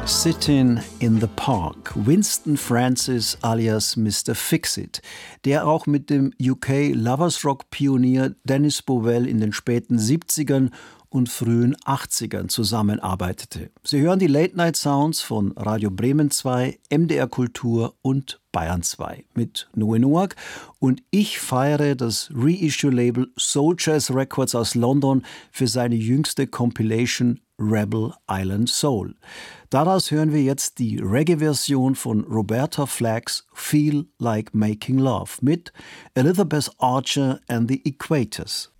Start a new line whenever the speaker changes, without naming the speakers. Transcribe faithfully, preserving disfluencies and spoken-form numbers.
Sittin' in the Park, Winston Francis alias Mister Fixit, der auch mit dem U K Lovers Rock Pionier Dennis Bovell in den späten siebzigern und frühen achtzigern zusammenarbeitete. Sie hören die Late Night Sounds von Radio Bremen zwei, M D R Kultur und Bayern zwei mit Noe Noack, und ich feiere das Reissue-Label Soul Jazz Records aus London für seine jüngste Compilation Rebel Island Soul. Daraus hören wir jetzt die Reggae-Version von Roberta Flack's Feel Like Making Love mit Elizabeth Archer and the Equators.